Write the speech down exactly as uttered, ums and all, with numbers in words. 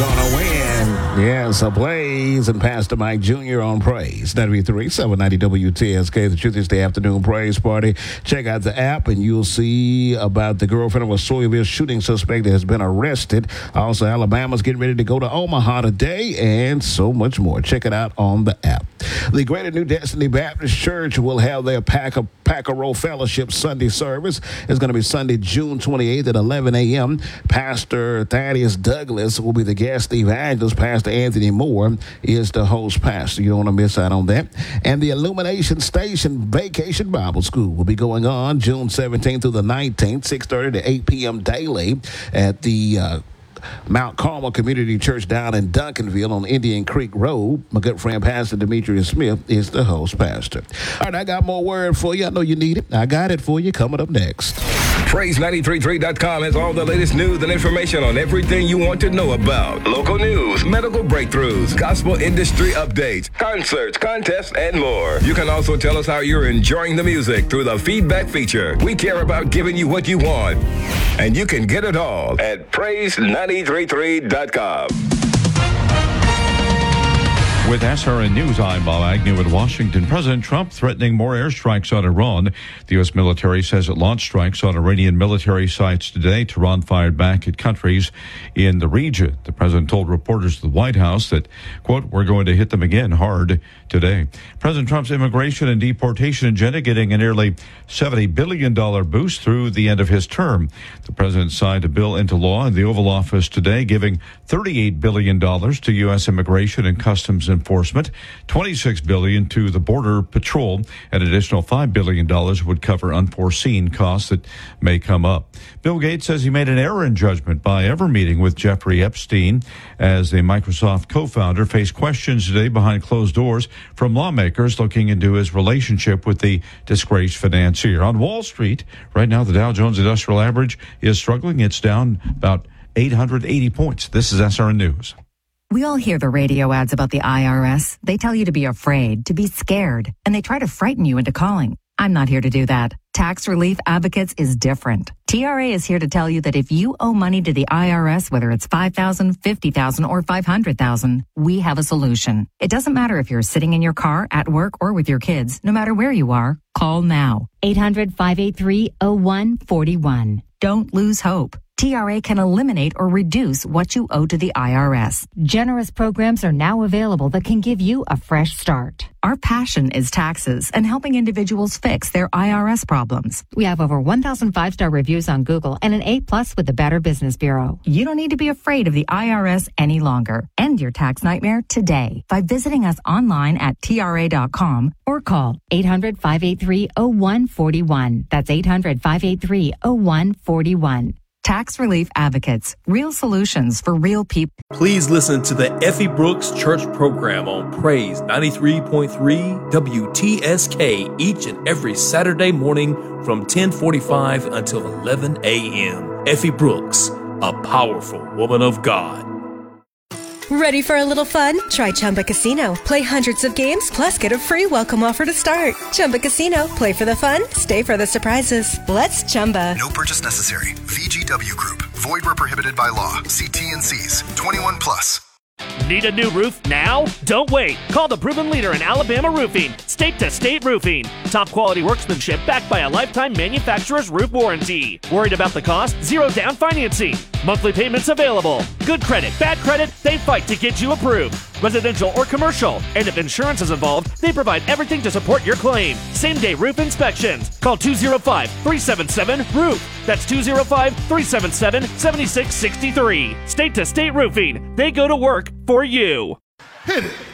gonna win. Yes, a Blaze and Pastor Mike Junior on Praise ninety-three, seven ninety W T S K. The Truth is the Afternoon Praise Party. Check out the app and you'll see about the girlfriend of a Sawyerville shooting suspect that has been arrested. Also, Alabama's getting ready to go to Omaha today and so much more. Check it out on the app. The Greater New Destiny Baptist Church will have their Packer, Packer Row Fellowship Sunday service. It's going to be Sunday, June twenty-eighth at eleven a.m. Pastor Thaddeus Douglas will be the guest evangelist. Pastor Anthony Moore is the host pastor. You don't want to miss out on that. And the Illumination Station Vacation Bible School will be going on June seventeenth through the nineteenth, six thirty to eight p.m. daily at the uh, Mount Carmel Community Church down in Duncanville on Indian Creek Road. My good friend, Pastor Demetrius Smith, is the host pastor. All right, I got more word for you. I know you need it. I got it for you coming up next. Praise nine three three dot com has all the latest news and information on everything you want to know about. Local news, medical breakthroughs, gospel industry updates, concerts, contests, and more. You can also tell us how you're enjoying the music through the feedback feature. We care about giving you what you want, and you can get it all at praise nine three three dot com. With S R N News, I'm Bob Agnew in Washington. President Trump threatening more airstrikes on Iran. The U S military says it launched strikes on Iranian military sites today. Tehran fired back at countries in the region. The president told reporters at the White House that, quote, we're going to hit them again hard today. President Trump's immigration and deportation agenda getting a nearly seventy billion dollars boost through the end of his term. The president signed a bill into law in the Oval Office today, giving thirty-eight billion dollars to U S immigration and customs enforcement, twenty-six billion dollars to the Border Patrol. An additional five billion dollars would cover unforeseen costs that may come up. Bill Gates says he made an error in judgment by ever meeting with Jeffrey Epstein, as the Microsoft co-founder faced questions today behind closed doors from lawmakers looking into his relationship with the disgraced financier. On Wall Street, right now the Dow Jones Industrial Average is struggling. It's down about eight hundred eighty points. This is S R N News. We all hear the radio ads about the I R S. They tell you to be afraid, to be scared, and they try to frighten you into calling. I'm not here to do that. Tax Relief Advocates is different. T R A is here to tell you that if you owe money to the I R S, whether it's five thousand dollars, fifty thousand dollars, or five hundred thousand dollars, we have a solution. It doesn't matter if you're sitting in your car, at work, or with your kids. No matter where you are, call now. eight hundred, five eight three, oh one four one. Don't lose hope. T R A can eliminate or reduce what you owe to the I R S. Generous programs are now available that can give you a fresh start. Our passion is taxes and helping individuals fix their I R S problems. We have over one thousand five-star reviews on Google and an A plus with the Better Business Bureau. You don't need to be afraid of the I R S any longer. End your tax nightmare today by visiting us online at T R A dot com or call eight hundred, five eight three, oh one four one. That's eight hundred, five eight three, oh one four one. Tax Relief Advocates, real solutions for real people. Please listen to the Effie Brooks Church program on Praise ninety-three point three W T S K each and every Saturday morning from ten forty-five until eleven a.m. Effie Brooks, a powerful woman of God. Ready for a little fun? Try Chumba Casino. Play hundreds of games, plus get a free welcome offer to start. Chumba Casino. Play for the fun, stay for the surprises. Let's Chumba. No purchase necessary. V G W Group. Void where prohibited by law. See T N Cs. twenty-one plus. Need a new roof now? Don't wait. Call the proven leader in Alabama roofing, State to State Roofing. Top quality workmanship backed by a lifetime manufacturer's roof warranty. Worried about the cost? Zero down financing. Monthly payments available. Good credit, bad credit, they fight to get you approved. Residential or commercial. And if insurance is involved, they provide everything to support your claim. Same day roof inspections. Call two oh five, three seven seven, roof. That's two oh five, three seven seven, seven six six three. State to State Roofing. They go to work for you. Hit it.